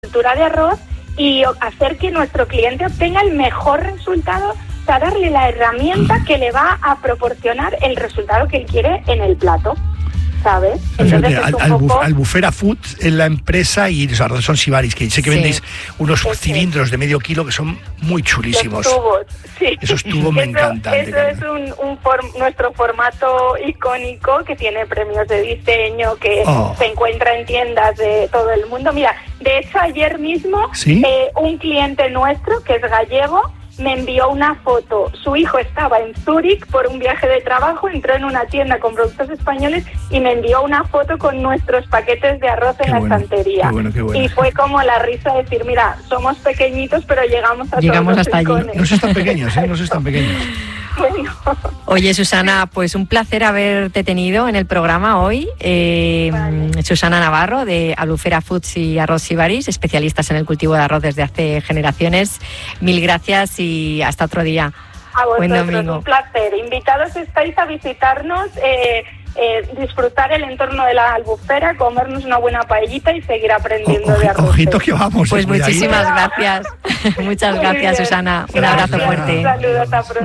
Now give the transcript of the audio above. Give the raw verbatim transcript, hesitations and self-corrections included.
cultura de arroz y hacer que nuestro cliente obtenga el mejor resultado, o sea, darle la herramienta que le va a proporcionar el resultado que él quiere en el plato, ¿sabes? Entonces, al, al, poco... Albufera Foods es la empresa y los arroces son Sibaris, que sé que sí. vendéis unos es cilindros que... de medio kilo que son muy chulísimos. Los tubos, sí. Esos tubos me eso, encantan. Eso es un, un form, nuestro formato icónico que tiene premios de diseño, que oh. se encuentra en tiendas de todo el mundo. Mira, de hecho ayer mismo ¿Sí? eh, un cliente nuestro, que es gallego, me envió una foto. Su hijo estaba en Zúrich por un viaje de trabajo, entró en una tienda con productos españoles y me envió una foto con nuestros paquetes de arroz qué en la bueno, estantería. Qué bueno, qué bueno. Y fue como la risa de decir, mira, somos pequeñitos, pero llegamos a llegamos todos hasta allí. No son tan pequeños, ¿eh? No son tan pequeños. Bueno. Oye, Susana, pues un placer haberte tenido en el programa hoy. Eh, vale. Susana Navarro, de Albufera Foods y Arroz Sibaris, especialistas en el cultivo de arroz desde hace generaciones. Mil gracias y hasta otro día. A vosotros, buen domingo. Un placer. Invitados estáis a visitarnos, eh, eh, disfrutar el entorno de la albufera, comernos una buena paellita y seguir aprendiendo o, de arroz. Ojito que vamos. Pues muchísimas gracias. Muchas gracias, Susana. Un abrazo fuerte. Saludos, hasta pronto.